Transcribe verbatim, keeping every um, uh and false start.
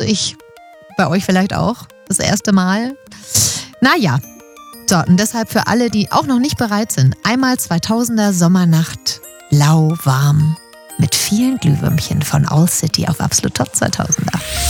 ich. Bei euch vielleicht auch. Das erste Mal. Naja. So, und deshalb für alle, die auch noch nicht bereit sind, einmal zweitausender Sommernacht, lauwarm, mit vielen Glühwürmchen von All City auf Absolut Top zweitausender.